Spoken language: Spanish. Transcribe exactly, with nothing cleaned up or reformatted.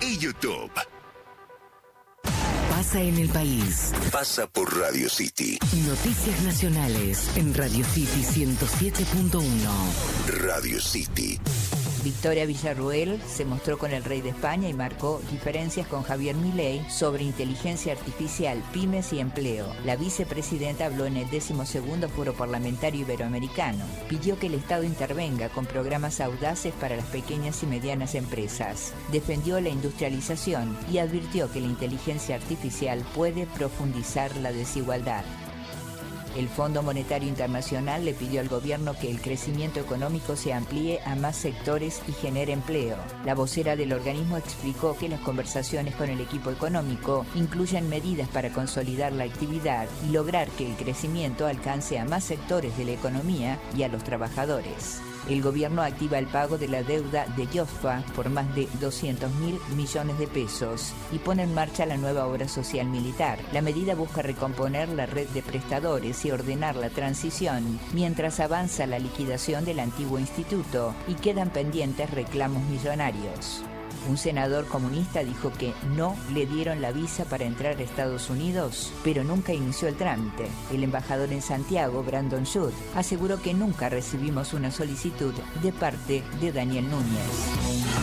y YouTube. Pasa en el país. Pasa por Radio City. Noticias nacionales en Radio City ciento siete punto uno. Radio City. Victoria Villarruel se mostró con el rey de España y marcó diferencias con Javier Milei sobre inteligencia artificial, pymes y empleo. La vicepresidenta habló en el decimosegundo Foro Parlamentario Iberoamericano. Pidió que el Estado intervenga con programas audaces para las pequeñas y medianas empresas. Defendió la industrialización y advirtió que la inteligencia artificial puede profundizar la desigualdad. El Fondo Monetario Internacional le pidió al gobierno que el crecimiento económico se amplíe a más sectores y genere empleo. La vocera del organismo explicó que las conversaciones con el equipo económico incluyen medidas para consolidar la actividad y lograr que el crecimiento alcance a más sectores de la economía y a los trabajadores. El gobierno activa el pago de la deuda de Jofa por más de doscientos mil millones de pesos y pone en marcha la nueva obra social militar. La medida busca recomponer la red de prestadores y ordenar la transición, mientras avanza la liquidación del antiguo instituto y quedan pendientes reclamos millonarios. Un senador comunista dijo que no le dieron la visa para entrar a Estados Unidos, pero nunca inició el trámite. El embajador en Santiago, Brandon Judd, aseguró que nunca recibimos una solicitud de parte de Daniel Núñez.